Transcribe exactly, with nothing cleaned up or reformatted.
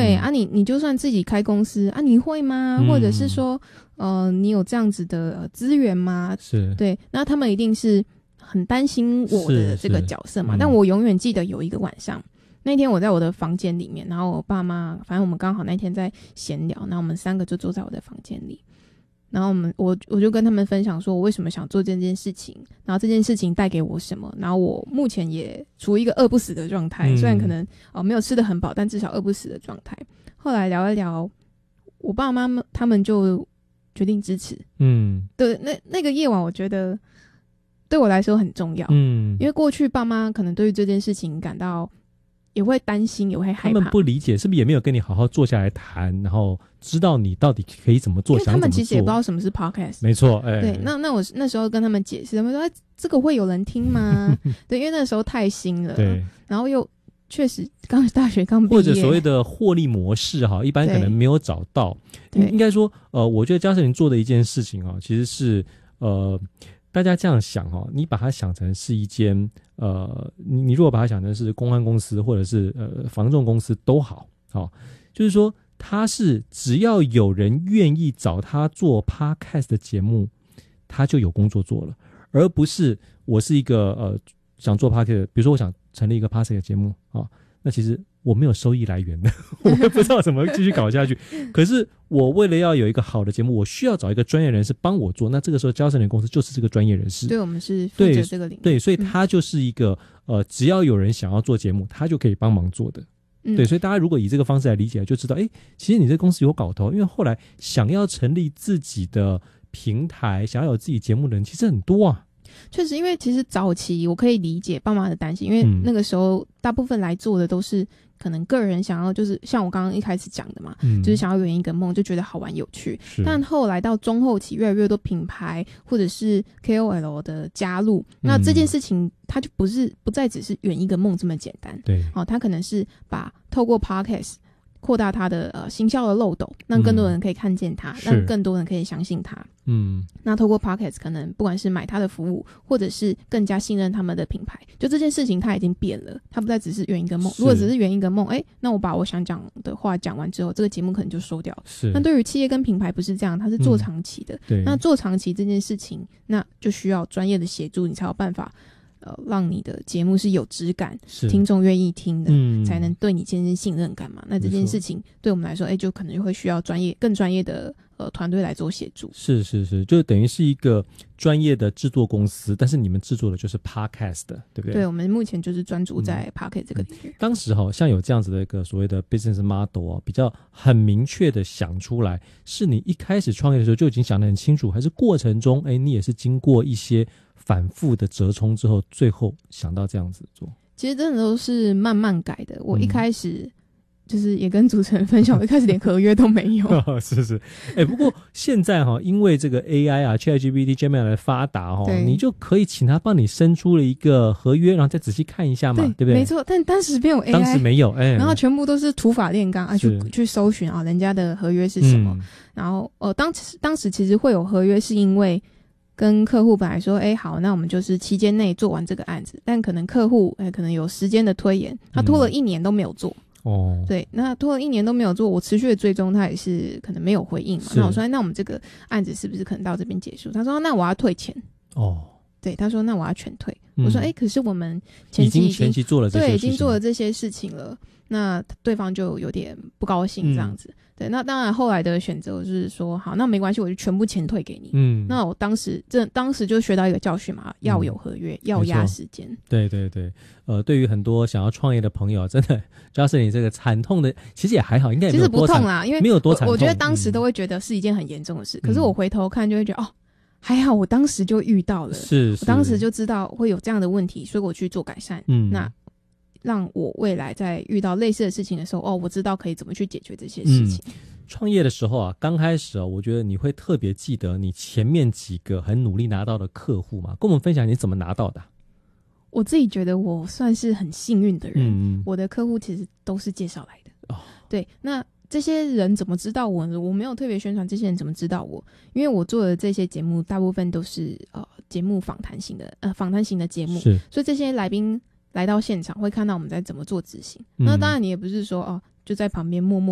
对、嗯、啊你，你你就算自己开公司啊，你会吗？嗯、或者是说，呃，你有这样子的资源吗？ 是， 对，那他们一定是很担心我的这个角色嘛。但我永远记得有一个晚上，那天我在我的房间里面，然后我爸妈，反正我们刚好那天在闲聊，然后我们三个就坐在我的房间里。然后我们我我就跟他们分享说我为什么想做这件事情，然后这件事情带给我什么，然后我目前也处于一个饿不死的状态、嗯、虽然可能、哦、没有吃得很饱，但至少饿不死的状态。后来聊一聊，我爸妈妈他们就决定支持。嗯，对，那那个夜晚我觉得对我来说很重要。嗯，因为过去爸妈可能对于这件事情感到也会担心，也会害怕， 他们不理解，是不是也没有跟你好好坐下来谈，然后知道你到底可以怎么做， 因为他们其实也不知道什么是 podcast。 没错、欸、 对，那那我那时候跟他们解释，他们说、欸、这个会有人听吗？对，因为那时候太新了，对，然后又确实刚大学刚毕业， 或者所谓的获利模式哈，一般可能没有找到。应该说呃，我觉得嘉瑟琳做的一件事情啊，其实是呃大家这样想哦，你把它想成是一间呃，你你如果把它想成是公关公司或者是呃房仲公司都好，哦，就是说他是只要有人愿意找他做 podcast 的节目，他就有工作做了，而不是我是一个呃想做 podcast， 比如说我想成立一个 podcast 的节目啊、哦，那其实我没有收益来源的，我也不知道怎么继续搞下去。可是我为了要有一个好的节目，我需要找一个专业人士帮我做。那这个时候嘉瑟琳公司就是这个专业人士。 对，我们是负责这个领域。 对，所以他就是一个、嗯、呃，只要有人想要做节目，他就可以帮忙做的。嗯、对，所以大家如果以这个方式来理解，就知道，哎，其实你这公司有搞头。因为后来想要成立自己的平台，想要有自己节目的人其实很多啊。 确实，因为其实早期我可以理解爸妈的担心，因为那个时候大部分来做的都是可能个人想要，就是像我刚刚一开始讲的嘛、嗯、就是想要圆一个梦，就觉得好玩有趣。但后来到中后期越来越多品牌或者是 K O L 的加入、嗯、那这件事情它就不是不再只是圆一个梦这么简单。 对， 哦，它可能是把透过 Podcast扩大它的呃行销的漏斗，让更多人可以看见它、嗯、让更多人可以相信它。嗯，那透过 Podcast 可能不管是买它的服务，或者是更加信任他们的品牌，就这件事情它已经变了，它不再只是圆一个梦。如果只是圆一个梦，哎，那我把我想讲的话讲完之后，这个节目可能就收掉了。是，那对于企业跟品牌不是这样，它是做长期的。嗯、对，那做长期这件事情，那就需要专业的协助，你才有办法。呃，让你的节目是有质感，听众愿意听的、嗯，才能对你建立信任感嘛。那这件事情对我们来说，哎，就可能会需要专业、更专业的呃团队来做协助。 是是是，就等于是一个专业的制作公司，但是你们制作的就是 podcast 的，对不对？ 对，我们目前就是专注在 podcast 这个领域。 嗯、当时哈、哦，像有这样子的一个所谓的 business model 哦，比较很明确的想出来，是你一开始创业的时候就已经想得很清楚，还是过程中，哎，你也是经过一些反复的折冲之后，最后想到这样子做？ 其实真的都是慢慢改的。我一开始就是也跟主持人分享，我一开始连合约都没有。 哦、是是，哎、欸，不过现在哈，因为这个 A I 啊 ，ChatGPT、Gemini 的发达哈，你就可以请他帮你生出了一个合约，然后再仔细看一下嘛， 对, 对不对？ 没错，但当时没有 A I， 当时没有，哎、欸， 然后全部都是土法炼钢啊，去去搜寻啊，人家的合约是什么，嗯、然后呃，当时当时其实会有合约，是因为跟客户本来说，哎，好，那我们就是期间内做完这个案子，但可能客户哎可能有时间的推延，他拖了一年都没有做。哦、嗯，对，那拖了一年都没有做，我持续的追踪，他也是可能没有回应嘛。那我说，那我们这个案子是不是可能到这边结束？他说，那我要退钱。哦，对，他说，那我要全退。嗯、我说，哎，可是我们前期已经已经前期做了这些事情， 对，已经做了这些事情了。那对方就有点不高兴这样子。嗯，对，那当然后来的选择就是说，好，那没关系，我就全部钱退给你。嗯，那我当时这当时就学到一个教训嘛，要有合约，嗯、要压时间。 对对对，呃，对于很多想要创业的朋友，真的，嘉瑟琳这个惨痛的，其实也还好，应该也没有多惨， 其实不痛啦，因为没有多惨痛。 我, 我觉得当时都会觉得是一件很严重的事，嗯、可是我回头看就会觉得，哦，还好我当时就遇到了， 是，是我当时就知道会有这样的问题，所以我去做改善。嗯，那让我未来在遇到类似的事情的时候，哦，我知道可以怎么去解决这些事情。嗯， 创业的时候啊，刚开始啊，我觉得你会特别记得你前面几个很努力拿到的客户嘛，跟我们分享你怎么拿到的。 我自己觉得我算是很幸运的人，嗯，我的客户其实都是介绍来的。哦，对，那这些人怎么知道我呢？我没有特别宣传，这些人怎么知道我？因为我做的这些节目大部分都是呃节目访谈型的，呃访谈型的节目，是，所以这些来宾来到现场会看到我们在怎么做执行。嗯，那当然你也不是说哦就在旁边默默